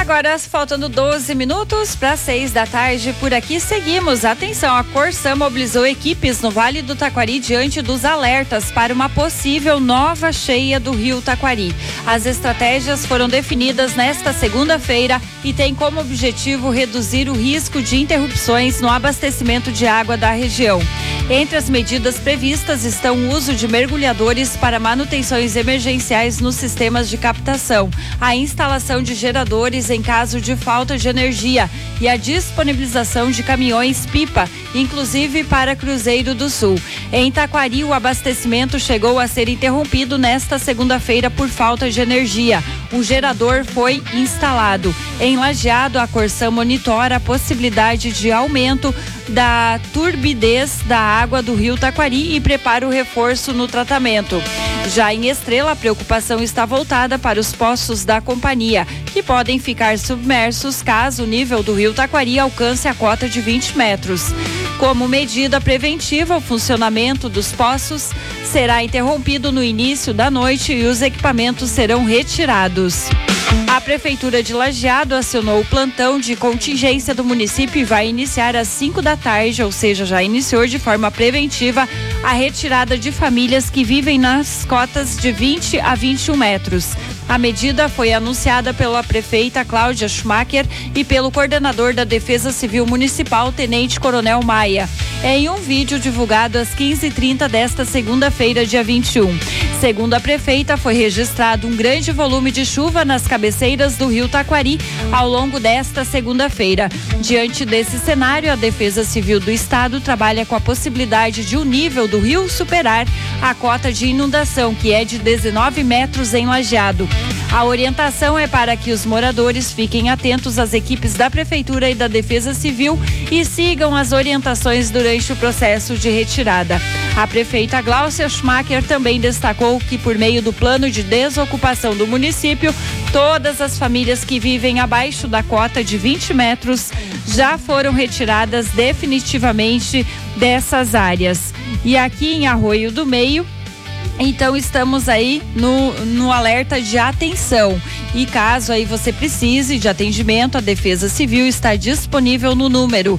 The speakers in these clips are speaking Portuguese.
agora, faltando 12 minutos para 6 da tarde, por aqui seguimos. Atenção, a Corsã mobilizou equipes no Vale do Taquari diante dos alertas para uma possível nova cheia do rio Taquari. As estratégias foram definidas nesta segunda-feira e têm como objetivo reduzir o risco de interrupções no abastecimento de água da região. Entre as medidas previstas estão o uso de mergulhadores para manutenções emergenciais nos sistemas de captação, a instalação de geradores em caso de falta de energia e a disponibilização de caminhões-pipa, inclusive para Cruzeiro do Sul. Em Taquari, o abastecimento chegou a ser interrompido nesta segunda-feira por falta de energia. O gerador foi instalado. Em Lajeado, a Corsã monitora a possibilidade de aumento da turbidez da água do rio Taquari e prepara o reforço no tratamento. Já em Estrela, a preocupação está voltada para os poços da companhia, que podem ficar submersos caso o nível do rio Taquari alcance a cota de 20 metros. Como medida preventiva, o funcionamento dos poços será interrompido no início da noite e os equipamentos serão retirados. A Prefeitura de Lajeado acionou o plantão de contingência do município e vai iniciar às 5 da tarde, ou seja, já iniciou de forma preventiva a retirada de famílias que vivem nas cotas de 20 a 21 metros. A medida foi anunciada pela prefeita Cláudia Schumacher e pelo coordenador da Defesa Civil Municipal, Tenente Coronel Maia, em um vídeo divulgado às 15h30 desta segunda-feira, dia 21. Segundo a prefeita, foi registrado um grande volume de chuva nas cabeceiras do rio Taquari ao longo desta segunda-feira. Diante desse cenário, a Defesa Civil do Estado trabalha com a possibilidade de o nível do rio superar a cota de inundação, que é de 19 metros em Lajeado. A orientação é para que os moradores fiquem atentos às equipes da Prefeitura e da Defesa Civil e sigam as orientações durante o processo de retirada. A prefeita Gláucia Schumacher também destacou que, por meio do plano de desocupação do município, todas as famílias que vivem abaixo da cota de 20 metros já foram retiradas definitivamente dessas áreas. E aqui em Arroio do Meio, então estamos aí no alerta de atenção. E caso aí você precise de atendimento, a Defesa Civil está disponível no número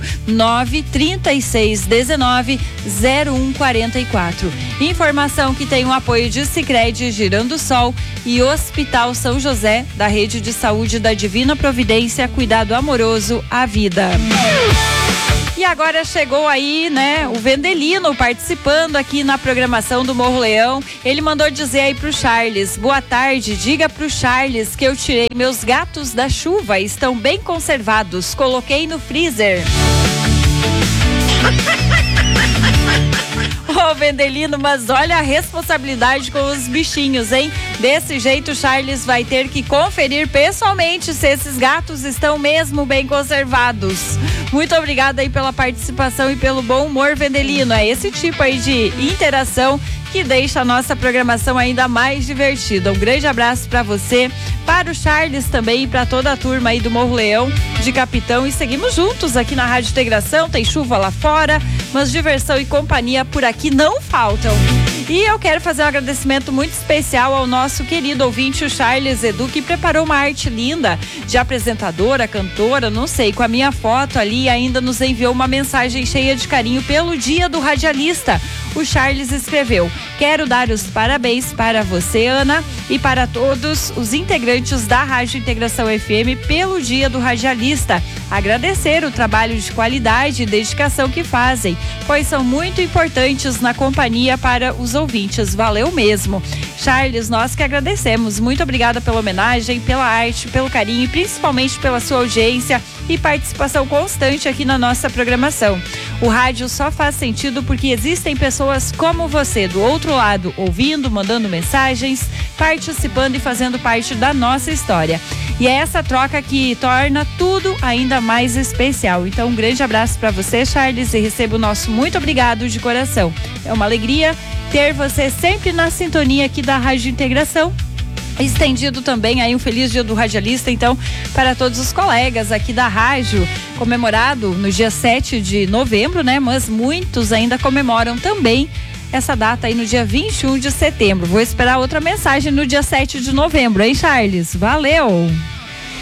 93619-0144. Informação que tem o apoio de Sicredi, Girando Sol e Hospital São José, da Rede de Saúde da Divina Providência, cuidado amoroso à vida. E agora chegou aí, né, o Vendelino participando aqui na programação do Morro Leão. Ele mandou dizer aí pro Charles: boa tarde, diga pro Charles que eu tirei meus gatos da chuva, estão bem conservados, coloquei no freezer. Ô Vendelino, mas olha a responsabilidade com os bichinhos, hein? Desse jeito o Charles vai ter que conferir pessoalmente se esses gatos estão mesmo bem conservados. Muito obrigada aí pela participação e pelo bom humor, Vendelino. É esse tipo aí de interação que deixa a nossa programação ainda mais divertida. Um grande abraço para você, para o Charles também e para toda a turma aí do Morro Leão de Capitão. E seguimos juntos aqui na Rádio Integração. Tem chuva lá fora, mas diversão e companhia por aqui não faltam. E eu quero fazer um agradecimento muito especial ao nosso querido ouvinte, o Charles Edu, que preparou uma arte linda de apresentadora, cantora, não sei, com a minha foto ali, e ainda nos enviou uma mensagem cheia de carinho pelo Dia do Radialista. O Charles escreveu: quero dar os parabéns para você, Ana, e para todos os integrantes da Rádio Integração FM pelo Dia do Radialista. Agradecer o trabalho de qualidade e dedicação que fazem, pois são muito importantes na companhia para os ouvintes. Valeu mesmo. Charles, nós que agradecemos. Muito obrigada pela homenagem, pela arte, pelo carinho e principalmente pela sua audiência e participação constante aqui na nossa programação. O rádio só faz sentido porque existem pessoas como você do outro lado, ouvindo, mandando mensagens, participando e fazendo parte da nossa história. E é essa troca que torna tudo ainda mais especial. Então, um grande abraço para você, Charles, e receba o nosso muito obrigado de coração. É uma alegria ter você sempre na sintonia aqui da Rádio Integração. Estendido também aí um feliz Dia do Radialista, então, para todos os colegas aqui da rádio, comemorado no dia 7 de novembro, né? Mas muitos ainda comemoram também essa data aí no dia 21 de setembro. Vou esperar outra mensagem no dia 7 de novembro, hein, Charles? Valeu!